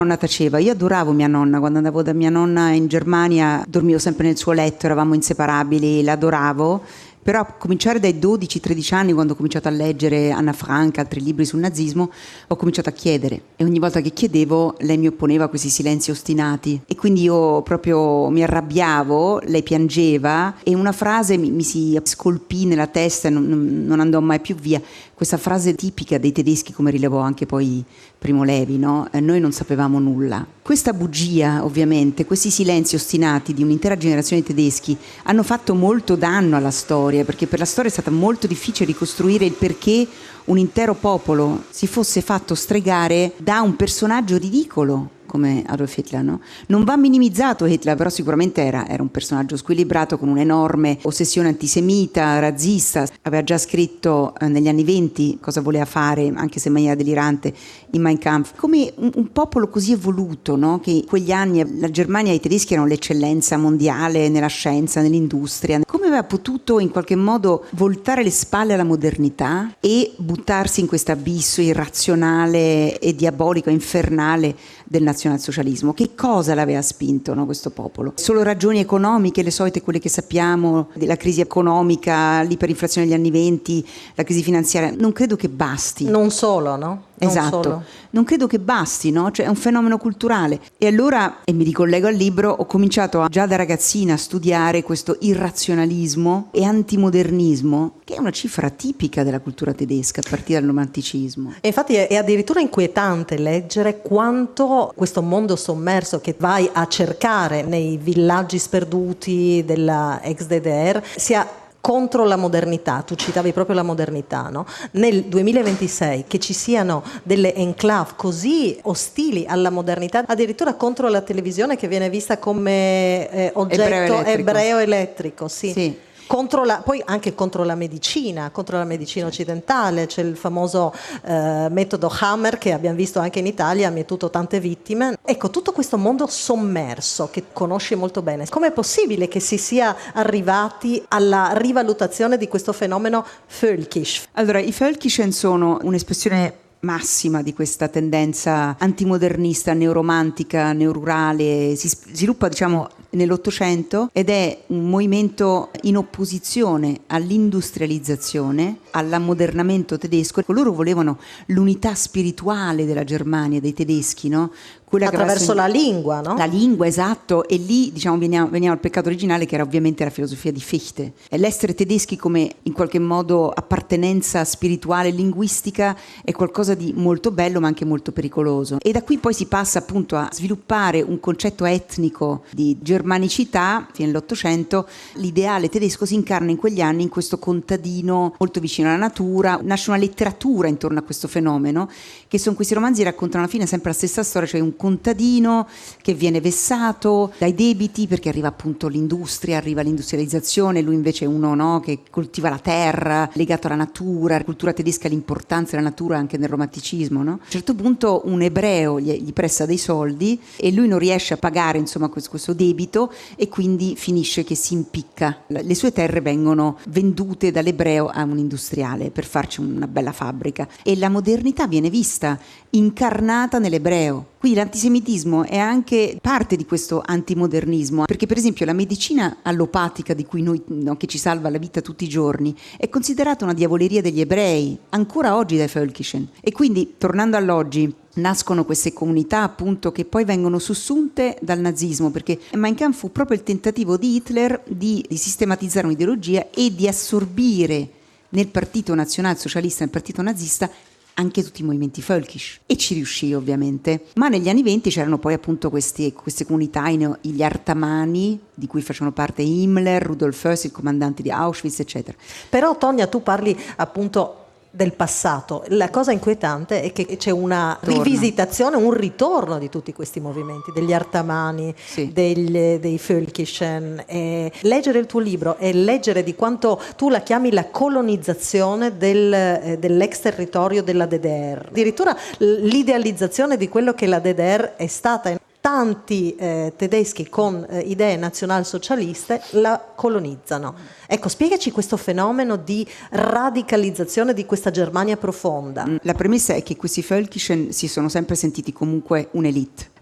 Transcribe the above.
Nonna taceva. Io adoravo mia nonna, quando andavo da mia nonna in Germania dormivo sempre nel suo letto, eravamo inseparabili, l'adoravo. Però a cominciare dai 12-13 anni, quando ho cominciato a leggere Anna Frank, altri libri sul nazismo, ho cominciato a chiedere. E ogni volta che chiedevo, lei mi opponeva a questi silenzi ostinati. E quindi io proprio mi arrabbiavo, lei piangeva e una frase mi si scolpì nella testa e non andò mai più via. Questa frase tipica dei tedeschi, come rilevò anche poi Primo Levi, no? Noi non sapevamo nulla. Questa bugia, ovviamente, questi silenzi ostinati di un'intera generazione di tedeschi hanno fatto molto danno alla storia, perché per la storia è stato molto difficile ricostruire il perché un intero popolo si fosse fatto stregare da un personaggio ridicolo come Adolf Hitler, no? Non va minimizzato Hitler, però sicuramente era un personaggio squilibrato con un'enorme ossessione antisemita, razzista. Aveva già scritto negli anni 20 cosa voleva fare, anche se in maniera delirante, in Mein Kampf. Come un popolo così evoluto, no? Che in quegli anni la Germania e i tedeschi erano l'eccellenza mondiale nella scienza, nell'industria. Come aveva potuto in qualche modo voltare le spalle alla modernità e buttarsi in questo abisso irrazionale e diabolico, infernale del nazionalsocialismo? Che cosa l'aveva spinto, no, questo popolo? Solo ragioni economiche, le solite, quelle che sappiamo, della crisi economica, l'iperinflazione degli anni 20, la crisi finanziaria? Non credo che basti. Non solo, no? Esatto, non credo che basti, no? Cioè è un fenomeno culturale. E allora, e mi ricollego al libro, ho cominciato già da ragazzina a studiare questo irrazionalismo e antimodernismo, che è una cifra tipica della cultura tedesca a partire dal romanticismo. E infatti è addirittura inquietante leggere quanto questo mondo sommerso che vai a cercare nei villaggi sperduti della ex DDR sia contro la modernità. Tu citavi proprio la modernità, no? Nel 2026 che ci siano delle enclave così ostili alla modernità, addirittura contro la televisione che viene vista come oggetto ebreo elettrico, sì. Poi anche contro la medicina occidentale. C'è il famoso metodo Hammer che abbiamo visto anche in Italia, ha mietuto tante vittime. Ecco, tutto questo mondo sommerso che conosci molto bene, com'è possibile che si sia arrivati alla rivalutazione di questo fenomeno Völkisch? Allora, i Völkischen sono un'espressione massima di questa tendenza antimodernista, neoromantica, neorurale. Si sviluppa, diciamo, nell'Ottocento ed è un movimento in opposizione all'industrializzazione, all'ammodernamento tedesco. Loro volevano l'unità spirituale della Germania, dei tedeschi, no? Attraverso la lingua, no? La lingua, esatto, e lì, diciamo, veniamo al peccato originale, che era ovviamente la filosofia di Fichte. E l'essere tedeschi come in qualche modo appartenenza spirituale e linguistica è qualcosa di molto bello ma anche molto pericoloso. E da qui poi si passa appunto a sviluppare un concetto etnico di germanicità. Fino all'Ottocento l'ideale tedesco si incarna in quegli anni in questo contadino molto vicino alla natura. Nasce una letteratura intorno a questo fenomeno, che sono questi romanzi che raccontano alla fine sempre la stessa storia, cioè un contadino che viene vessato dai debiti perché arriva appunto l'industria, arriva l'industrializzazione, lui invece è uno, no, che coltiva la terra, legato alla natura. La cultura tedesca, l'importanza della natura anche nel romanticismo, no? A un certo punto un ebreo gli presta dei soldi e lui non riesce a pagare, insomma, questo debito, e quindi finisce che si impicca. Le sue terre vengono vendute dall'ebreo a un industriale per farci una bella fabbrica, e la modernità viene vista incarnata nell'ebreo. Quindi l'antisemitismo è anche parte di questo antimodernismo, perché per esempio la medicina allopatica di cui noi, no, che ci salva la vita tutti i giorni, è considerata una diavoleria degli ebrei, ancora oggi dai Völkischen. E quindi, tornando all'oggi, nascono queste comunità appunto che poi vengono sussunte dal nazismo, perché Mein Kampf fu proprio il tentativo di Hitler di sistematizzare un'ideologia e di assorbire nel partito nazionalsocialista, nel partito nazista, anche tutti i movimenti Völkisch, e ci riuscì ovviamente. Ma negli anni 20 c'erano poi appunto queste comunità, gli Artamani, di cui facevano parte Himmler, Rudolf Höss, il comandante di Auschwitz, eccetera. Però Tonia, tu parli appunto del passato. La cosa inquietante è che c'è una rivisitazione, un ritorno di tutti questi movimenti, degli Artamani, sì, dei Völkischen. Leggere il tuo libro e leggere di quanto tu la chiami la colonizzazione dell'ex territorio della DDR, addirittura l'idealizzazione di quello che la DDR è stata. tedeschi con idee nazionalsocialiste la colonizzano. Ecco, spiegaci questo fenomeno di radicalizzazione di questa Germania profonda. La premessa è che questi Völkischen si sono sempre sentiti comunque un'elite.